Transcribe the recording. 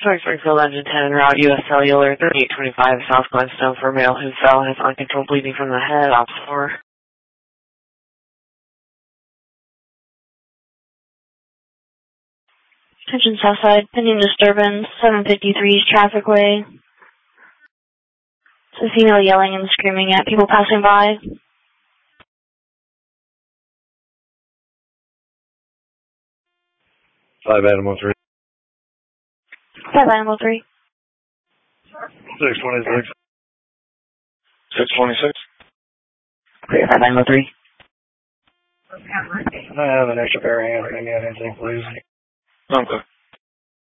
Springfield Engine 10 en route, U.S. Cellular 3825 South Glenstone for male who fell and has uncontrolled bleeding from the head, off 4. Attention Southside, pending disturbance, 753's traffic way. It's a female yelling and screaming at people passing by. 5 Animal 3. 5 Animal 3. 626. 626. Clear 5 Animal 3. I have an extra pair of hands. Can I get anything, please? Okay.